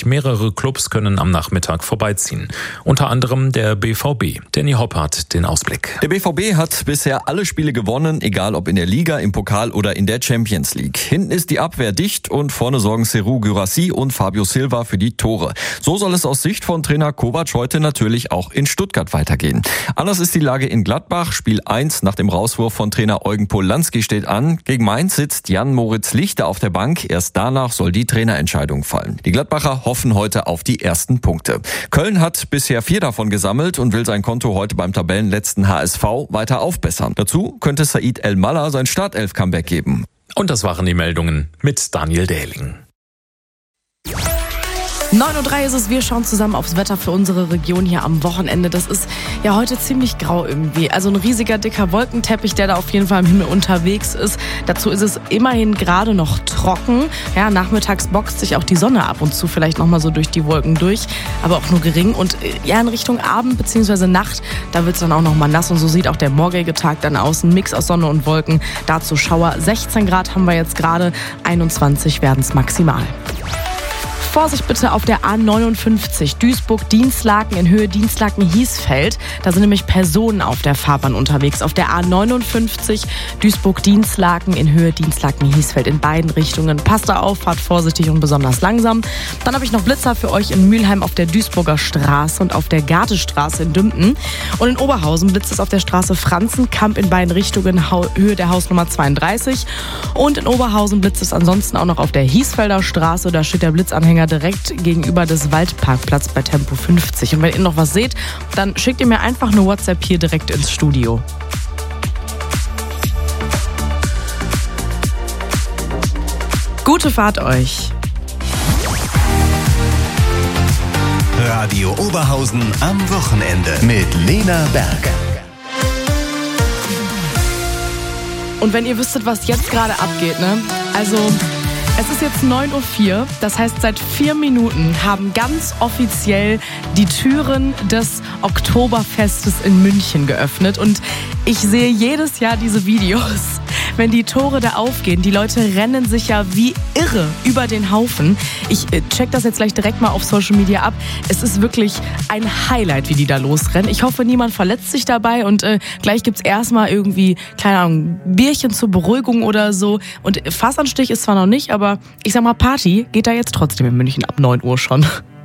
Mehrere Clubs können am Nachmittag vorbeiziehen. Unter anderem der BVB. Danny Hopp hat den Ausblick. Der BVB hat bisher alle Spiele gewonnen, egal ob in der Liga, im Pokal oder in der Champions League. Hinten ist die Abwehr dicht und vorne sorgen Serhou Guirassy und Fabio Silva für die Tore. So soll es aus Sicht von Trainer Kovac heute natürlich auch in Stuttgart weitergehen. Anders ist die Lage in Gladbach. Spiel 1 nach dem Rauswurf von Trainer Eugen Polanski steht an. Gegen Mainz sitzt Jan-Moritz Lichter auf der Bank. Erst danach soll die Trainerentscheidung fallen. Die Gladbacher hoffen heute auf die ersten Punkte. Köln hat bisher 4 davon gesammelt und will sein Konto heute beim Tabellenletzten HSV weiter aufbessern. Dazu könnte Said El-Mallah sein Startelf-Comeback geben. Und das waren die Meldungen mit Daniel Dähling. 9:03 Uhr ist es, wir schauen zusammen aufs Wetter für unsere Region hier am Wochenende. Das ist ja heute ziemlich grau irgendwie. Also ein riesiger, dicker Wolkenteppich, der da auf jeden Fall am Himmel unterwegs ist. Dazu ist es immerhin gerade noch trocken. Ja, nachmittags boxt sich auch die Sonne ab und zu vielleicht nochmal so durch die Wolken durch, aber auch nur gering. Und ja, in Richtung Abend bzw. Nacht, da wird es dann auch nochmal nass und so sieht auch der morgige Tag dann aus. Ein Mix aus Sonne und Wolken, dazu Schauer. 16 Grad haben wir jetzt gerade, 21 werden es maximal. Vorsicht bitte auf der A59 Duisburg-Dienstlaken in Höhe Dienstlaken-Hiesfeld. Da sind nämlich Personen auf der Fahrbahn unterwegs. Auf der A59 Duisburg-Dienstlaken in Höhe Dienstlaken-Hiesfeld in beiden Richtungen. Passt da auf, fahrt vorsichtig und besonders langsam. Dann habe ich noch Blitzer für euch in Mülheim auf der Duisburger Straße und auf der Gartestraße in Dümpten. Und in Oberhausen blitzt es auf der Straße Franzenkamp in beiden Richtungen, Höhe der Hausnummer 32. Und in Oberhausen blitzt es ansonsten auch noch auf der Hiesfelder Straße. Da steht der Blitzanhänger direkt gegenüber des Waldparkplatz bei Tempo 50. Und wenn ihr noch was seht, dann schickt ihr mir einfach eine WhatsApp hier direkt ins Studio. Gute Fahrt euch! Radio Oberhausen am Wochenende mit Lena Berger. Und wenn ihr wüsstet, was jetzt gerade abgeht, ne? Also, es ist jetzt 9:04 Uhr, das heißt, seit 4 Minuten haben ganz offiziell die Türen des Oktoberfestes in München geöffnet. Und ich sehe jedes Jahr diese Videos, wenn die Tore da aufgehen. Die Leute rennen sich ja wie irre über den Haufen. Ich check das jetzt gleich direkt mal auf Social Media ab. Es ist wirklich ein Highlight, wie die da losrennen. Ich hoffe, niemand verletzt sich dabei und gleich gibt's erstmal irgendwie, keine Ahnung, Bierchen zur Beruhigung oder so. Und Fassanstich ist zwar noch nicht, aber ich sag mal, Party geht da jetzt trotzdem in München ab 9 Uhr schon.